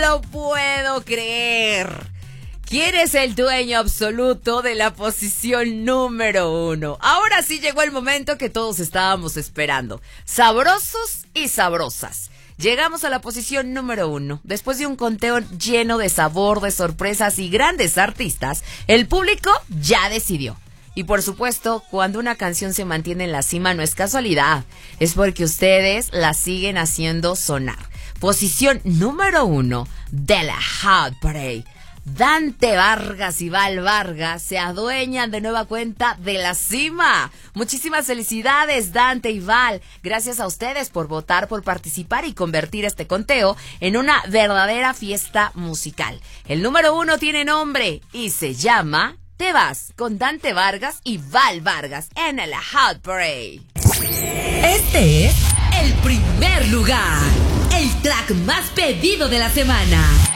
lo puedo creer. ¿Quién es el dueño absoluto de la posición número 1? Ahora sí llegó el momento que todos estábamos esperando. Sabrosos y sabrosas. Llegamos a la posición número 1. Después de un conteo lleno de sabor, de sorpresas y grandes artistas, el público ya decidió. Y por supuesto, cuando una canción se mantiene en la cima no es casualidad, es porque ustedes la siguen haciendo sonar. Posición número 1 de la Hot Parade. Dante Vargas y Val Vargas se adueñan de nueva cuenta de la cima. Muchísimas felicidades, Dante y Val. Gracias a ustedes por votar, por participar y convertir este conteo en una verdadera fiesta musical. El número 1 tiene nombre y se llama Te Vas, con Dante Vargas y Val Vargas en la Hot Parade. Este es el primer lugar, el track más pedido de la semana.